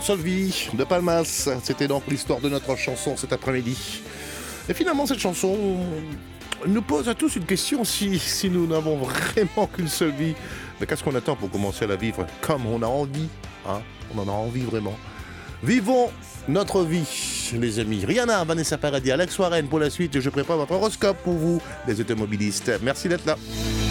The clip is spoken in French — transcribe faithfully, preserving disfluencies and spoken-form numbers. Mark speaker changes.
Speaker 1: Solvi de Palmas. C'était donc l'histoire de notre chanson cet après-midi. Et finalement, cette chanson nous pose à tous une question. Si, si nous n'avons vraiment qu'une seule vie, mais qu'est-ce qu'on attend pour commencer à la vivre comme on a envie, hein? On en a envie vraiment. Vivons notre vie, les amis. Rihanna, Vanessa Paradis, Alex Warren pour la suite. Je prépare votre horoscope pour vous, les automobilistes. Merci d'être là.